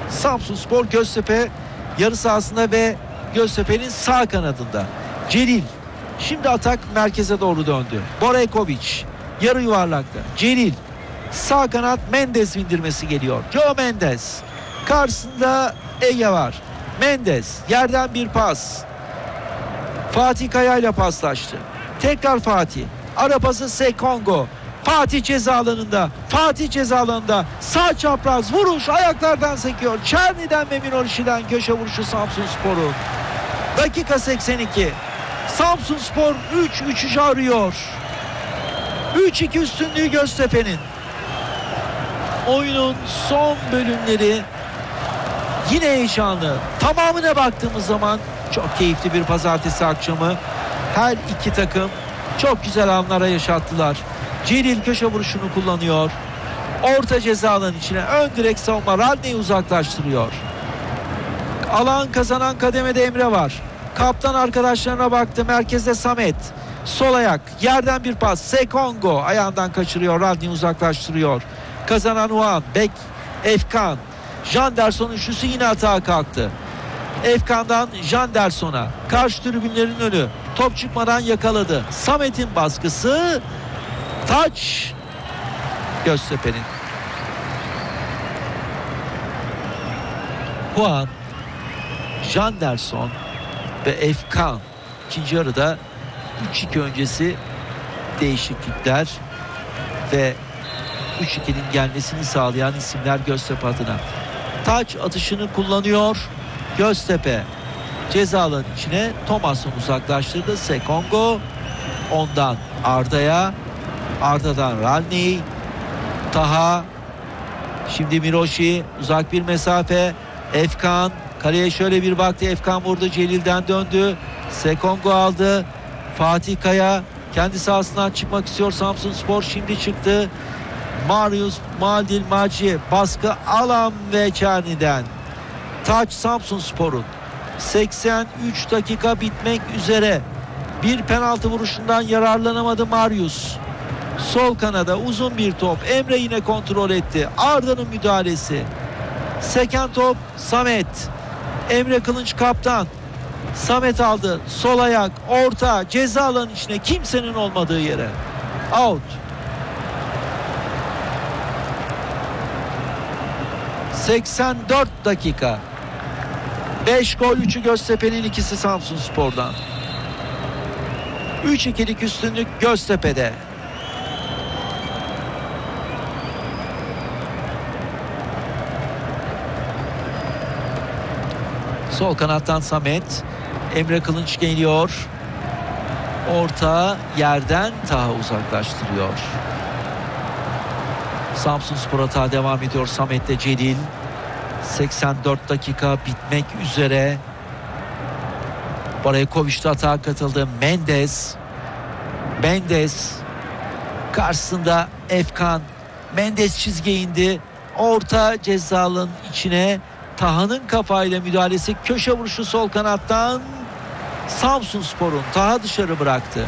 Samsunspor Göztepe yarı sahasında ve Göztepe'nin sağ kanadında. Celil şimdi atak merkeze doğru döndü. Boraykovic yarı yuvarlakta. Celil sağ kanat, Mendes bindirmesi geliyor. Joe Mendes karşısında Ege var. Mendes yerden bir pas. Fatih Kaya ile paslaştı. Tekrar Fatih. Ara pası Sekongo. Fatih ceza alanında. Fatih ceza alanında. Sağ çapraz vuruş ayaklardan sekiyor. Çerni'den ve Minorişi'den köşe vuruşu Samsunspor'un. Dakika 82. Samsunspor 3-3'ü arıyor. 3-2 üstünlüğü Göztepe'nin. Oyunun son bölümleri yine heyecanlı. Tamamına baktığımız zaman çok keyifli bir pazartesi akşamı. Her iki takım çok güzel anlara yaşattılar. Celil köşe vuruşunu kullanıyor. Orta ceza alanı içine ön direkt savunma, Radne'yi uzaklaştırıyor. Alan kazanan kademede Emre var. Kaptan arkadaşlarına baktı. Merkezde Samet. Sol ayak. Yerden bir pas. Sekongo ayağından kaçırıyor. Radne'yi uzaklaştırıyor. Kazanan Uğan. Bek Efkan. Janderson'un üçlüsü yine atağa kalktı. Efkan'dan Janderson'a. Karşı tribünlerin önü. Top çıkmadan yakaladı. Samet'in baskısı. Taç Göztepe'nin. Uğan, Janderson ve Efkan. İkinci yarıda 3-2 öncesi değişiklikler ve 3-2'nin gelmesini sağlayan isimler Göztepe adına. Taç atışını kullanıyor. Göztepe ceza alanı içine Thomas'ın uzaklaştırdı. Sekongo ondan Arda'ya, Arda'dan Ralni, Taha, şimdi Miroşi, uzak bir mesafe. Efkan kaleye şöyle bir baktı. Efkan vurdu. Celil'den döndü. Sekongo aldı. Fatih Kaya kendi sahasından çıkmak istiyor. Samsunspor şimdi çıktı. Marius Maldil Maci baskı alan ve Çerni'den. Taç Samsunspor'un. 83 dakika bitmek üzere. Bir penaltı vuruşundan yararlanamadı Marius. Sol kanada uzun bir top. Emre yine kontrol etti. Arda'nın müdahalesi. Seken top Samet. Emre Kılınç kaptan. Samet aldı. Sol ayak. Orta. Ceza alanı içine. Kimsenin olmadığı yere. Out. 84 dakika. 5 gol, 3'ü Göztepe'nin, ikisi Samsunspor'dan. 3-2'lik üstünlük Göztepe'de. Sol kanattan Samet. Emre Kılınç geliyor. Orta yerden Taha uzaklaştırıyor. Samsunspor hata devam ediyor. Samet'le Celil. 84 dakika bitmek üzere. Boraykovic de atağa katıldı. Mendes karşısında Efkan. Mendes çizgiye indi. Orta cezalının içine Taha'nın kafayla müdahalesi, köşe vuruşu sol kanattan Samsunspor'un. Taha dışarı bıraktı.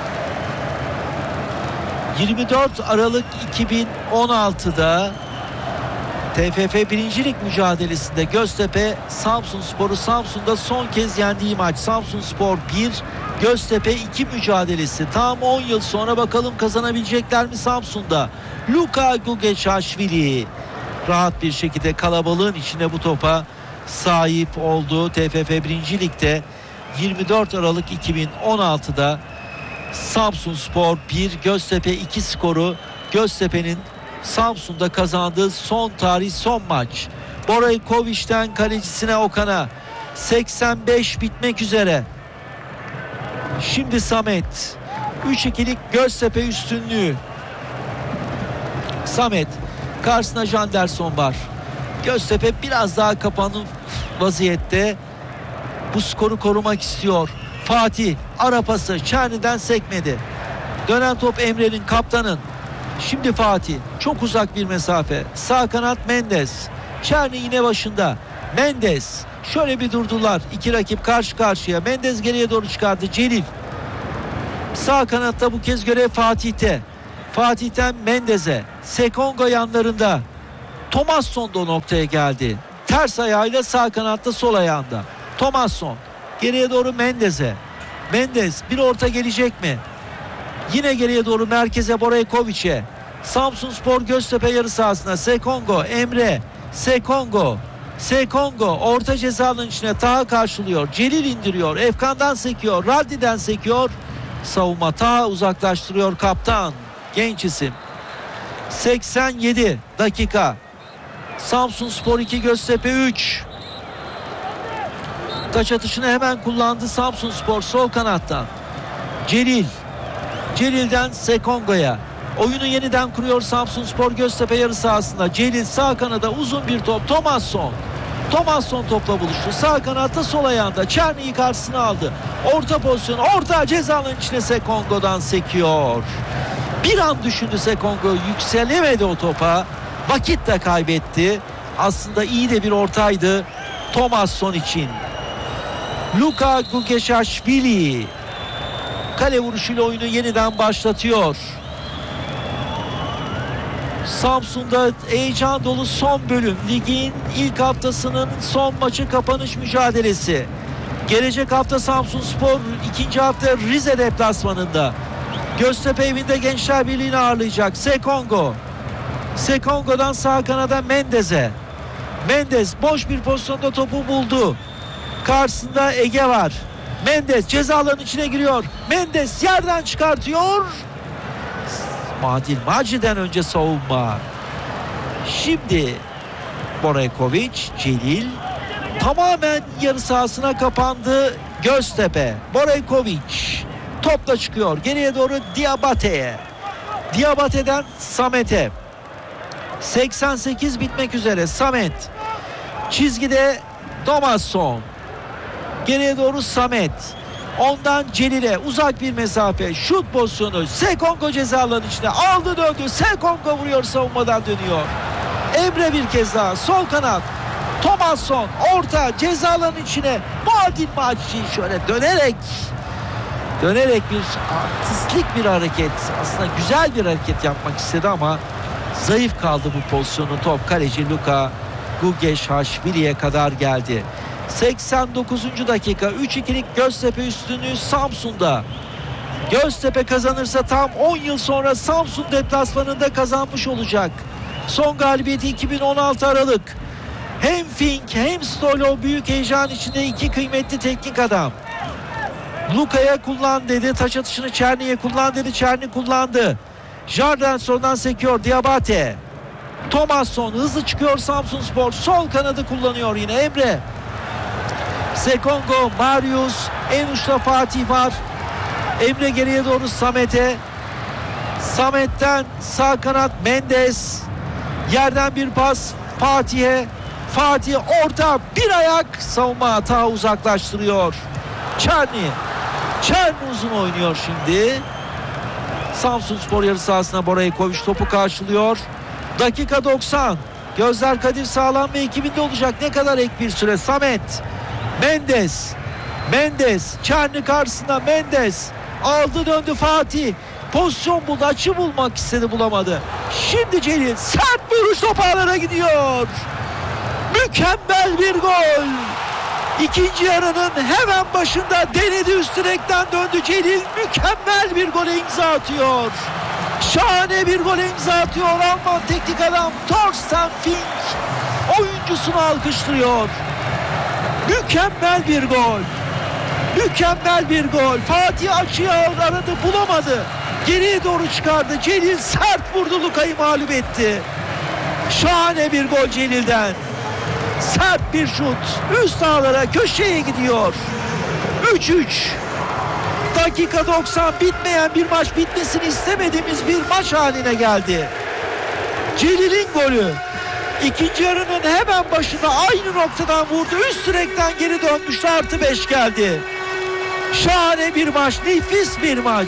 24 Aralık 2016'da TFF 1. Lig mücadelesinde Göztepe Samsunspor'u Samsun'da son kez yendiği maç. Samsunspor 1, Göztepe 2 mücadelesi. Tam 10 yıl sonra bakalım kazanabilecekler mi Samsun'da? Luka Gugeçaşvili rahat bir şekilde kalabalığın içinde bu topa sahip oldu. TFF 1. Lig'de 24 Aralık 2016'da Samsunspor 1, Göztepe 2 skoru Göztepe'nin Samsun'da kazandığı son maç. Boraykovic'ten kalecisine Okan'a. 85 bitmek üzere. Şimdi Samet. 3-2'lik Göztepe üstünlüğü. Samet. Karşısına Janderson var. Göztepe biraz daha kapanık vaziyette. Bu skoru korumak istiyor. Fatih ara pası Çerni'den sekmedi. Dönen top Emre'nin, kaptanın. Şimdi Fatih çok uzak bir mesafe. Sağ kanat Mendes. Çerni yine başında. Mendes şöyle bir durdular. İki rakip karşı karşıya. Mendes geriye doğru çıkardı. Celil. Sağ kanatta bu kez görev Fatih'te. Fatih'ten Mendes'e. Sekongo yanlarında. Thomasson da o noktaya geldi. Ters ayağıyla sağ kanatta, sol ayağında. Thomasson geriye doğru Mendes'e. Mendes bir orta gelecek mi? Yine geriye doğru merkeze Boraykovic'e. Samsunspor Göztepe yarı sahasına. Sekongo, Emre. Sekongo orta cezanın içine Taha karşılıyor. Celil indiriyor. Efkan'dan sekiyor. Raddi'den sekiyor. Savunma Taha uzaklaştırıyor kaptan. Genç isim. 87 dakika. Samsunspor 2 Göztepe 3. Taç atışını hemen kullandı Samsunspor sol kanattan. Celil'den Sekongo'ya. Oyunu yeniden kuruyor Samsunspor Göztepe yarı sahasında. Celil sağ kanada uzun bir top. Thomasson topla buluştu. Sağ kanatta, sol ayağında. Çerni'yi karşısına aldı. Orta pozisyon. Orta cezanın içine Sekongo'dan sekiyor. Bir an düşündü Sekongo. Yükselemedi o topa. Vakit de kaybetti. Aslında iyi de bir ortaydı Thomasson için. Luka Gugeşaşvili kale vuruşuyla oyunu yeniden başlatıyor. Samsun'da heyecan dolu son bölüm. Ligin ilk haftasının son maçı, kapanış mücadelesi. Gelecek hafta Samsunspor ikinci hafta Rize deplasmanında. Göztepe evinde Gençler Birliği'ni ağırlayacak. Sekongo'dan sağ kanada Mendes'e. Mendes boş bir pozisyonda topu buldu. Karşısında Ege var. Mendes ceza alanının içine giriyor. Mendes yerden çıkartıyor. Maci'den önce savunma. Şimdi Boraykovic, Celil tamamen yarı sahasına kapandı Göztepe. Boraykovic topla çıkıyor. Geriye doğru Diabate'ye. Diabate'den Samet'e. 88 bitmek üzere. Samet. Çizgide Thomasson. Geriye doğru Samet. Ondan Celil'e uzak bir mesafe. Şut pozisyonu. Sekongo ceza alanının içine aldı, döndü. Sekongo vuruyor, savunmadan dönüyor. Emre bir kez daha. Sol kanat. Thomasson orta ceza alanının içine. Muadil Maci şöyle dönerek bir artistlik bir hareket. Aslında güzel bir hareket yapmak istedi ama zayıf kaldı bu pozisyonu. Top kaleci Luka Gugeşaşvili'ye kadar geldi. 89. dakika. 3-2'lik Göztepe üstünlüğü Samsun'da. Göztepe kazanırsa tam 10 yıl sonra Samsun deplasmanında kazanmış olacak. Son galibiyeti 2016 Aralık. Hem Fink hem Stolo büyük heyecan içinde, iki kıymetli teknik adam. Luka'ya kullan dedi. Taç atışını Çerni'ye kullan dedi. Çerni kullandı. Jardenson'dan sekiyor Diabate. Thomasson hızlı çıkıyor Samsunspor. Sol kanadı kullanıyor yine Emre. Sekongo, Marius, en uçta Fatih var. Emre geriye doğru Samet'e. Samet'ten sağ kanat Mendes. Yerden bir pas Fatih'e. Fatih orta, bir ayak, savunma hata uzaklaştırıyor. Çerni uzun oynuyor şimdi. Samsunspor yarı sahasına Boraykovic topu karşılıyor. Dakika 90. Gözler Kadir Sağlam ve ekibinde olacak. Ne kadar ek bir süre. Samet. Mendes. Çerni karşısında Mendes. Aldı döndü Fatih. Pozisyon buldu. Açı bulmak istedi, bulamadı. Şimdi Celil. Sert vuruş, top ağlara gidiyor. Mükemmel bir gol. İkinci yarının hemen başında denedi, üst direkten döndü Celil. Mükemmel bir gole imza atıyor. Şahane bir gole imza atıyor. Alman teknik adam Thorsten Fink oyuncusunu alkışlıyor. Mükemmel bir gol. Fatih açıya aradı, bulamadı. Geriye doğru çıkardı. Celil sert vurdu, Luka'yı mağlup etti. Şahane bir gol Celil'den. Sert bir şut. Üst ağlara, köşeye gidiyor. 3-3. Dakika 90, bitmeyen bir maç, bitmesini istemediğimiz bir maç haline geldi. Celil'in golü. İkinci yarının hemen başında aynı noktadan vurdu. Üst direkten geri dönmüştü. +5 geldi. Şahane bir maç. Nefis bir maç.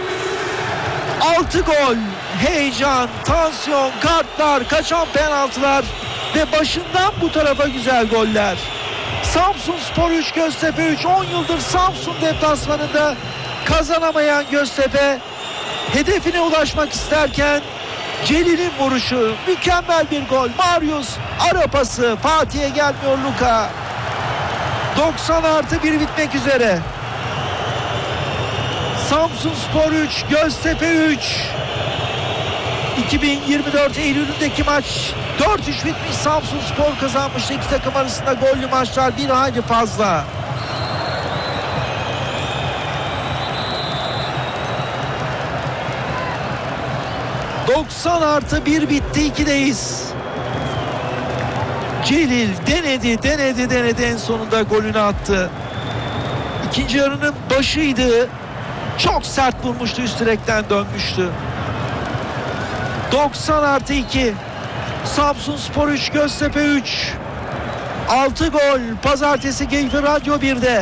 6 gol. Heyecan, tansiyon, kartlar, kaçan penaltılar ve başından bu tarafa güzel goller. Samsunspor 3, Göztepe 3. 10 yıldır Samsun deplasmanında kazanamayan Göztepe hedefine ulaşmak isterken Celil'in vuruşu, mükemmel bir gol. Marius ara pası, Fatih'e gelmiyor Luka. 90+1 bitmek üzere. Samsunspor 3, Göztepe 3. 2024 Eylül'ündeki maç 4-3 bitmiş. Samsunspor kazanmıştı. İki takım arasında gollü maçlar bir hayli fazla. ...90+1 bitti, 2'deyiz. Celil denedi en sonunda golünü attı. İkinci yarının başıydı. Çok sert vurmuştu, üst direkten dönmüştü. 90+2. Samsunspor 3, Göztepe 3. 6 gol. Pazartesi Keyfi Radyo 1'de.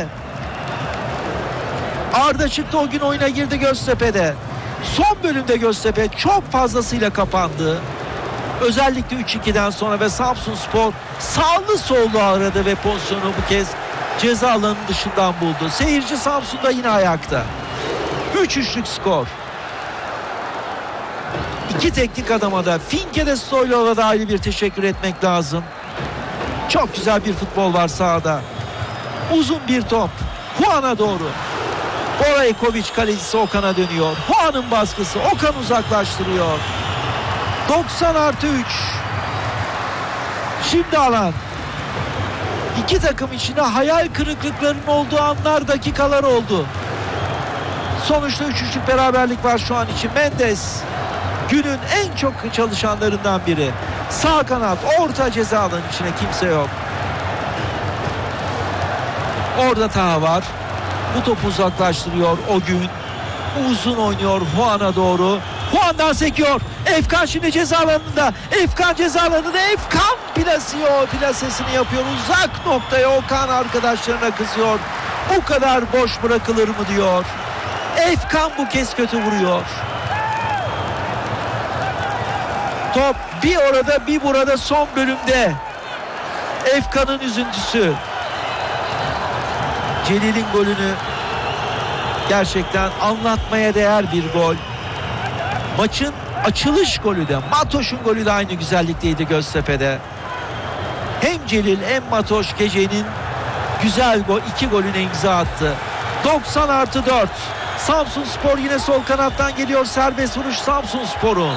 Arda çıktı, o gün oyuna girdi Göztepe'de. Son bölümde Göztepe çok fazlasıyla kapandı. Özellikle 3-2'den sonra ve Samsunspor sağlı sollu aradı ve pozisyonu bu kez ceza alanının dışından buldu. Seyirci Samsun'da yine ayakta. 3-3'lük skor. İki teknik adama da, Finke de Stoylov'a da ayrı bir teşekkür etmek lazım. Çok güzel bir futbol var sahada. Uzun bir top. Juan'a doğru. Boraykovic kalecisi Okan'a dönüyor. Juan'ın baskısı. Okan uzaklaştırıyor. 90+3. Şimdi alan. İki takım içinde hayal kırıklıklarının olduğu anlar, dakikalar oldu. Sonuçta 3-3'lük beraberlik var şu an için. Mendes günün en çok çalışanlarından biri. Sağ kanat, orta ceza alanının içine kimse yok. Orada Taha var. Bu topu uzaklaştırıyor o gün. Uzun oynuyor Juan'a doğru. Juan'dan sekiyor. Efkan şimdi ceza alanında. Efkan ceza alanında. Efkan plasesini yapıyor. Uzak noktaya Okan arkadaşlarına kızıyor. Bu kadar boş bırakılır mı diyor. Efkan bu kez kötü vuruyor. Top bir orada bir burada son bölümde. Efkan'ın üzüntüsü. Celil'in golünü gerçekten anlatmaya değer bir gol. Maçın açılış golü de, Matoş'un golü de aynı güzellikteydi Göztepe'de. Hem Celil hem Matoş gecenin güzel gol, iki golüne imza attı. 90+4. Samsunspor yine sol kanattan geliyor. Serbest vuruş Samsunspor'un.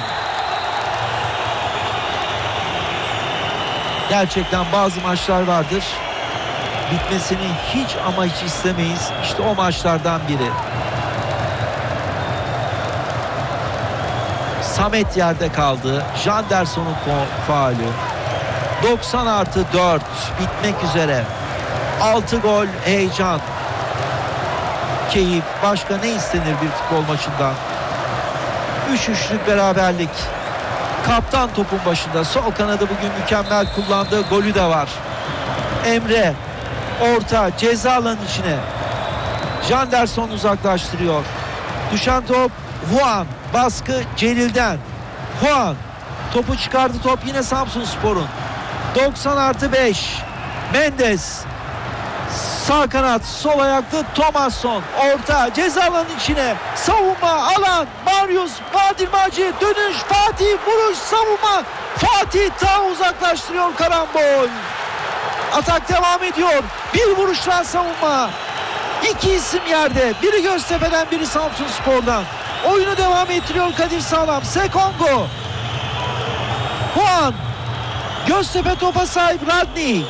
Gerçekten bazı maçlar vardır, bitmesini hiç ama hiç istemeyiz. İşte o maçlardan biri. Samet yerde kaldı. Janderson'un faulü. 90+4 bitmek üzere. 6 gol, heyecan, keyif. Başka ne istenir bir futbol maçından? 3-3'lük beraberlik. Kaptan topun başında. Sol kanadı bugün mükemmel kullandığı golü de var. Emre orta ceza alanının içine. Janderson uzaklaştırıyor. Düşen top Juan. Baskı Celil'den. Juan topu çıkardı. Top yine Samsunspor'un. 90+5. Mendes sağ kanat, sol ayaklı Thomasson. Orta ceza alanının içine. Savunma alan. Marius, Badilmacı dönüş. Fatih vuruş, savunma. Fatih ta uzaklaştırıyor, karambol. Atak devam ediyor. Bir vuruştan savunma. İki isim yerde. Biri Göztepe'den, biri Samsunspor'dan. Oyunu devam ettiriyor Kadir Sağlam. Sekongo. Juan. Göztepe topa sahip. Radni.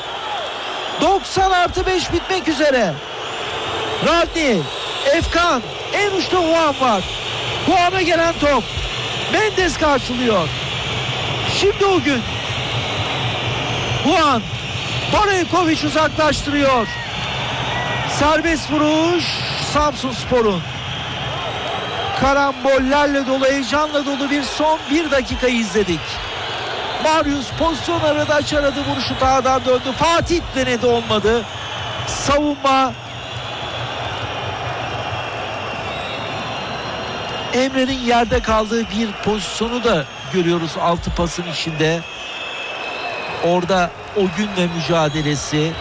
90+5 bitmek üzere. Radni. Efkan. En uçta Juan var. Juan'a gelen top. Mendes karşılıyor. Şimdi o gün. Juan. Boraykovic uzaklaştırıyor. Serbest vuruş Samsunspor'un. Karambollerle dolu, heyecanla dolu bir son bir dakikayı izledik. Marius pozisyon aradı, aradı, vuruşu Taha'dan döndü. Fatih denedi, olmadı. Savunma. Emre'nin yerde kaldığı bir pozisyonu da görüyoruz altı pasın içinde. Orada o günle mücadelesi.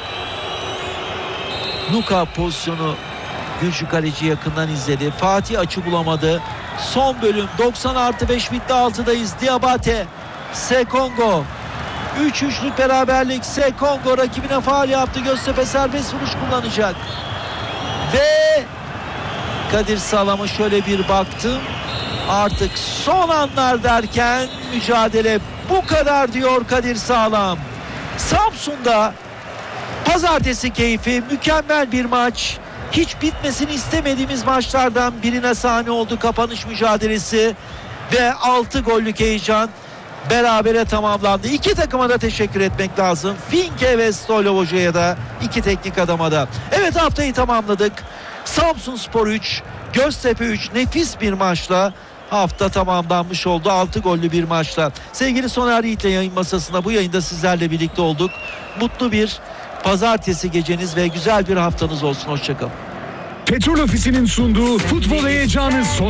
Luka pozisyonu Gülşü kaleci yakından izledi. Fatih açı bulamadı. Son bölüm 90+5 bitti, 6'dayız. Diabate, Sekongo. 3-3'lük beraberlik. Sekongo rakibine faul yaptı. Göztepe serbest vuruş kullanacak. Ve Kadir Sağlam'a şöyle bir baktım. Artık son anlar derken mücadele bu kadar diyor Kadir Sağlam. Samsun'da pazartesi keyfi, mükemmel bir maç. Hiç bitmesini istemediğimiz maçlardan birine sahne oldu kapanış mücadelesi ve 6 gollük heyecan berabere tamamlandı. İki takıma da teşekkür etmek lazım. Finke ve Stoylov Hoca'ya da, iki teknik adama da. Evet, haftayı tamamladık. Samsunspor 3, Göztepe 3, nefis bir maçla hafta tamamlanmış oldu. 6 gollü bir maçla. Sevgili Soner Yiğit'le yayın masasında bu yayında sizlerle birlikte olduk. Mutlu bir pazartesi geceniz ve güzel bir haftanız olsun. Hoşçakalın. Petrol Ofisi'nin sunduğu futbol heyecanı son